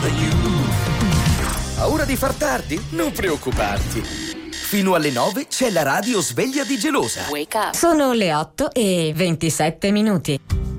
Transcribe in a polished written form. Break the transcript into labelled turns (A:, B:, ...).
A: Paura di far tardi? Non preoccuparti. Fino alle 9 c'è la radio sveglia di Gelosa.
B: Sono le 8:27.